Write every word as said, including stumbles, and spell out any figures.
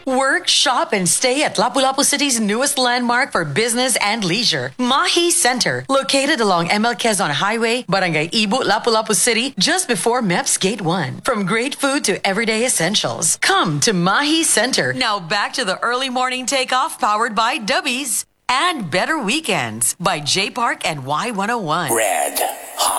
Work, shop, and stay at Lapu-Lapu City's newest landmark for business and leisure, Mahi Center, located along M L Quezon Highway, Barangay Ibu, Lapu-Lapu City, just before M E P S Gate one. From great food to everyday essentials, come to Mahi Center. Now back to the early morning takeoff powered by Dubbies and Better Weekends by J Park and Y one oh one. Red.